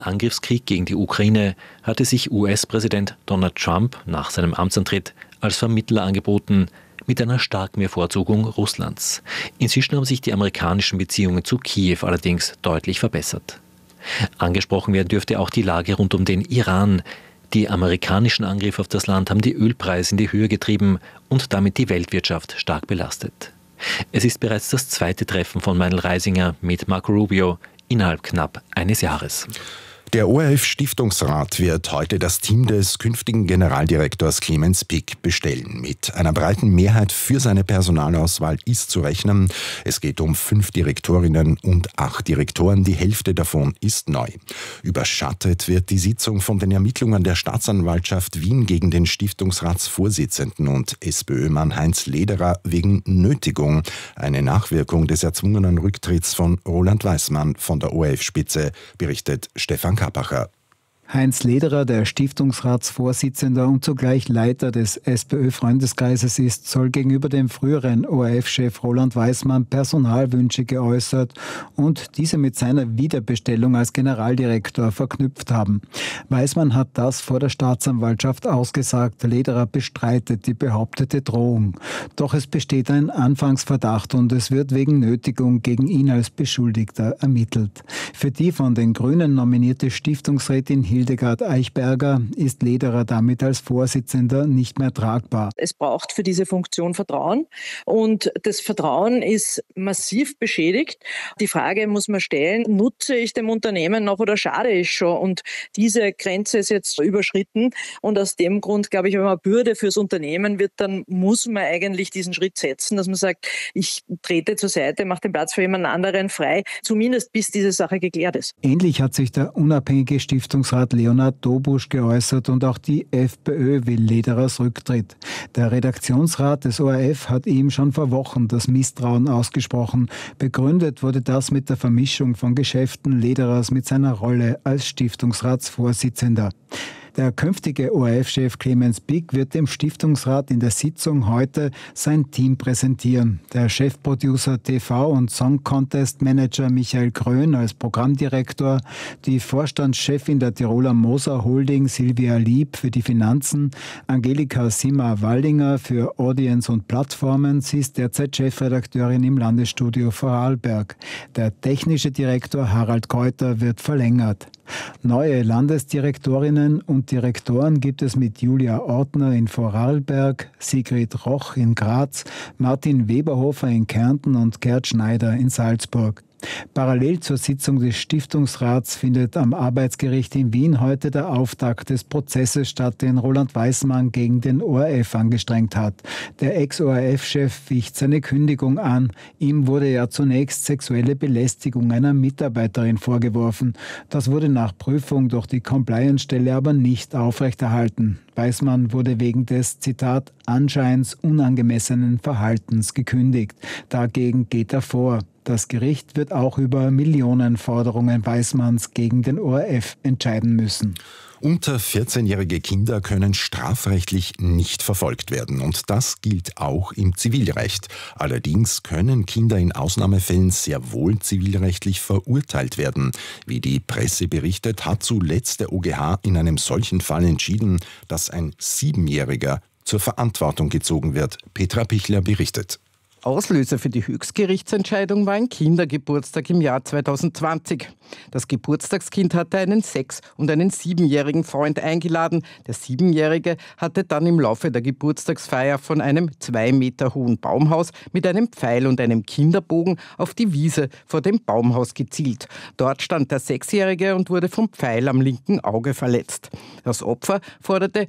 Angriffskrieg gegen die Ukraine hatte sich US-Präsident Donald Trump nach seinem Amtsantritt als Vermittler angeboten, mit einer starken Bevorzugung Russlands. Inzwischen haben sich die amerikanischen Beziehungen zu Kiew allerdings deutlich verbessert. Angesprochen werden dürfte auch die Lage rund um den Iran. Die amerikanischen Angriffe auf das Land haben die Ölpreise in die Höhe getrieben und damit die Weltwirtschaft stark belastet. Es ist bereits das zweite Treffen von Meinl Reisinger mit Marco Rubio innerhalb knapp eines Jahres. Der ORF-Stiftungsrat wird heute das Team des künftigen Generaldirektors Clemens Pick bestellen. Mit einer breiten Mehrheit für seine Personalauswahl ist zu rechnen. Es geht um 5 Direktorinnen und 8 Direktoren. Die Hälfte davon ist neu. Überschattet wird die Sitzung von den Ermittlungen der Staatsanwaltschaft Wien gegen den Stiftungsratsvorsitzenden und SPÖ-Mann Heinz Lederer wegen Nötigung. Eine Nachwirkung des erzwungenen Rücktritts von Roland Weismann von der ORF-Spitze, berichtet Stefan Kapacher. Heinz Lederer, der Stiftungsratsvorsitzender und zugleich Leiter des SPÖ-Freundeskreises ist, soll gegenüber dem früheren ORF-Chef Roland Weismann Personalwünsche geäußert und diese mit seiner Wiederbestellung als Generaldirektor verknüpft haben. Weismann hat das vor der Staatsanwaltschaft ausgesagt. Lederer bestreitet die behauptete Drohung. Doch es besteht ein Anfangsverdacht und es wird wegen Nötigung gegen ihn als Beschuldigter ermittelt. Für die von den Grünen nominierte Stiftungsrätin Hildegard Eichberger ist Lederer damit als Vorsitzender nicht mehr tragbar. Es braucht für diese Funktion Vertrauen und das Vertrauen ist massiv beschädigt. Die Frage muss man stellen, nutze ich dem Unternehmen noch oder schade ich schon? Und diese Grenze ist jetzt überschritten und aus dem Grund, glaube ich, wenn man Bürde fürs Unternehmen wird, dann muss man eigentlich diesen Schritt setzen, dass man sagt, ich trete zur Seite, mache den Platz für jemand anderen frei, zumindest bis diese Sache geklärt ist. Ähnlich hat sich der unabhängige Stiftungsrat Leonhard Dobusch geäußert und auch die FPÖ will Lederers Rücktritt. Der Redaktionsrat des ORF hat ihm schon vor Wochen das Misstrauen ausgesprochen. Begründet wurde das mit der Vermischung von Geschäften Lederers mit seiner Rolle als Stiftungsratsvorsitzender. Der künftige ORF-Chef Clemens Pick wird dem Stiftungsrat in der Sitzung heute sein Team präsentieren. Der Chefproducer TV und Song Contest Manager Michael Krön als Programmdirektor, die Vorstandschefin der Tiroler Moser Holding Silvia Lieb für die Finanzen, Angelika Simmer-Wallinger für Audience und Plattformen. Sie ist derzeit Chefredakteurin im Landesstudio Vorarlberg. Der technische Direktor Harald Keuter wird verlängert. Neue Landesdirektorinnen und Direktoren gibt es mit Julia Ortner in Vorarlberg, Sigrid Roch in Graz, Martin Weberhofer in Kärnten und Gerd Schneider in Salzburg. Parallel zur Sitzung des Stiftungsrats findet am Arbeitsgericht in Wien heute der Auftakt des Prozesses statt, den Roland Weismann gegen den ORF angestrengt hat. Der Ex-ORF-Chef ficht seine Kündigung an. Ihm wurde ja zunächst sexuelle Belästigung einer Mitarbeiterin vorgeworfen. Das wurde nach Prüfung durch die Compliance-Stelle aber nicht aufrechterhalten. Weismann wurde wegen des, Zitat, anscheinend unangemessenen Verhaltens gekündigt. Dagegen geht er vor. Das Gericht wird auch über Millionenforderungen Weismanns gegen den ORF entscheiden müssen. Unter 14-jährige Kinder können strafrechtlich nicht verfolgt werden und das gilt auch im Zivilrecht. Allerdings können Kinder in Ausnahmefällen sehr wohl zivilrechtlich verurteilt werden. Wie die Presse berichtet, hat zuletzt der OGH in einem solchen Fall entschieden, dass ein 7-Jähriger zur Verantwortung gezogen wird. Petra Pichler berichtet. Auslöser für die Höchstgerichtsentscheidung war ein Kindergeburtstag im Jahr 2020. Das Geburtstagskind hatte einen 6- und einen 7-jährigen Freund eingeladen. Der 7-Jährige hatte dann im Laufe der Geburtstagsfeier von einem 2 Meter hohen Baumhaus mit einem Pfeil und einem Kinderbogen auf die Wiese vor dem Baumhaus gezielt. Dort stand der 6-Jährige und wurde vom Pfeil am linken Auge verletzt. Das Opfer forderte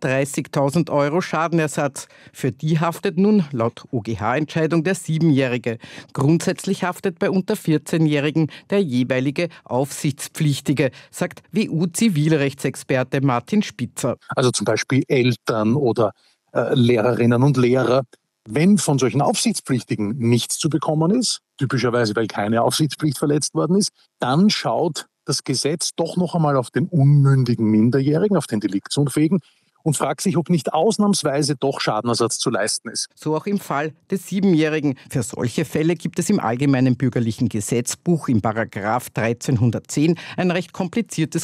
130.000 € Schadenersatz. Für die haftet nun laut OGH-Entscheidung der 7-Jährige. Grundsätzlich haftet bei unter 14-Jährigen der jeweilige Aufsichtspflichtige, sagt WU-Zivilrechtsexperte Martin Spitzer. Also zum Beispiel Eltern oder Lehrerinnen und Lehrer. Wenn von solchen Aufsichtspflichtigen nichts zu bekommen ist, typischerweise weil keine Aufsichtspflicht verletzt worden ist, dann schaut das Gesetz doch noch einmal auf den unmündigen Minderjährigen, auf den Deliktsunfähigen und fragt sich, ob nicht ausnahmsweise doch Schadenersatz zu leisten ist. So auch im Fall des 7-Jährigen. Für solche Fälle gibt es im Allgemeinen Bürgerlichen Gesetzbuch im Paragraph 1310 ein recht kompliziertes